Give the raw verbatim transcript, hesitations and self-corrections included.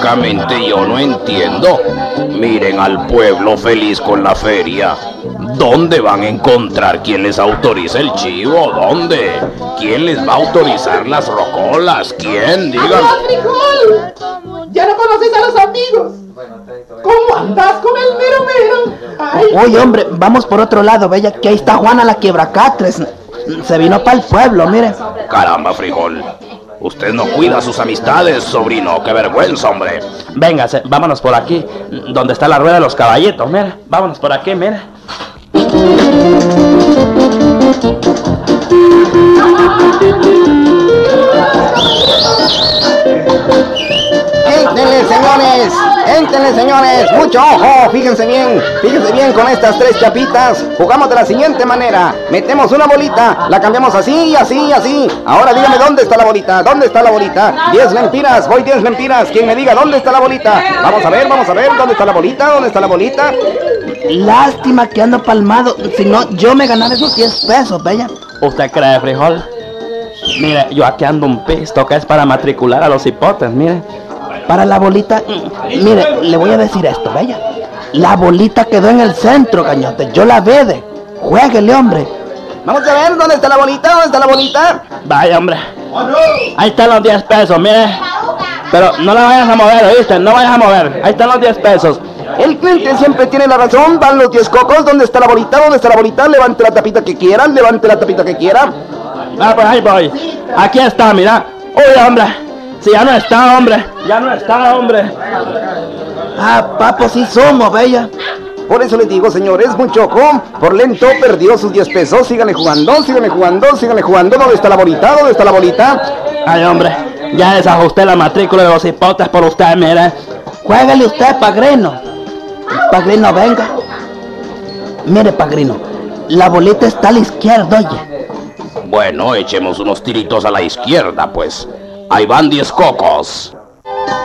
francamente yo no entiendo. Miren al pueblo feliz con la feria. ¿Dónde van a encontrar quien les autorice el chivo? ¿Dónde? ¿Quién les va a autorizar las rocolas? ¿Quién? Díganme. ¡Hola, frijol! ¿Ya no conoces a los amigos? ¿Cómo andas con el mero mero? Ay. Oye, hombre, vamos por otro lado, bella, que ahí está Juana la quiebracatres. Se vino para el pueblo, mire. Caramba, frijol. Usted no cuida a sus amistades, sobrino. ¡Qué vergüenza, hombre! Véngase, vámonos por aquí, donde está la rueda de los caballitos, mira. Vámonos por aquí, mira. ¡Éntenle, señores! ¡Éntenle, señores! ¡Mucho ojo! Fíjense bien, fíjense bien con estas tres chapitas. Jugamos de la siguiente manera. Metemos una bolita, la cambiamos así, así, así. Ahora dígame dónde está la bolita, dónde está la bolita. Diez lempiras, voy diez lempiras. Quien me diga dónde está la bolita. Vamos a ver, vamos a ver, dónde está la bolita, dónde está la bolita. Lástima que ando palmado, si no, yo me ganara esos diez pesos, bella. ¿Usted cree, frijol? Mire, yo aquí ando un pisto que es para matricular a los hipotes, mire. Para la bolita, mire, le voy a decir esto, bella. La bolita quedó en el centro, cañote. Yo la vede. Juéguele, hombre. Vamos a ver dónde está la bolita, dónde está la bolita. Vaya, hombre. Ahí están los diez pesos, mire. Pero no la vayas a mover, ¿oíste? No vayas a mover. Ahí están los diez pesos. El cliente siempre tiene la razón. Van los diez cocos. ¿Dónde está la bolita? ¿Dónde está la bolita? Levante la tapita que quiera. Levante la tapita que quiera. Ah, pues ahí voy. Aquí está, mira. Uy, hombre. Si ya no está, hombre. Ya no está, hombre. Ah, papo, sí somos, bella. Por eso les digo, señores, mucho ojo. Por lento perdió sus diez pesos. Síganle jugando, síganle jugando, síganle jugando. ¿Dónde está la bolita? ¿Dónde está la bolita? Ay, hombre. Ya desajusté la matrícula de los hipotes por usted, mire. Juégale usted, Pagrino. Pagrino, venga. Mire, Pagrino, la bolita está a la izquierda, oye. Bueno, echemos unos tiritos a la izquierda, pues. Ahí van diez cocos.